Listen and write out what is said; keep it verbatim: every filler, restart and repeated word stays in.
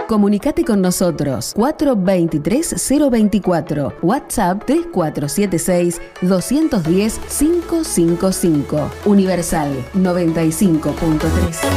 Comunicate con nosotros cuatro veintitrés cero veinticuatro, WhatsApp tres cuatro siete seis dos uno cero cinco cinco cinco. Universal noventa y cinco punto tres.